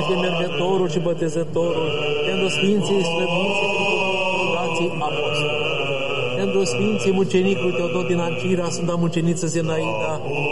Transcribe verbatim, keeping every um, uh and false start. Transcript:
de mergătorul și botezătorul, pentru Sfinții Slăviții Dații Apostoli, pentru Sfinții Mucenicul Teodot din Ancira, Sfânta Muceniță Zenaida,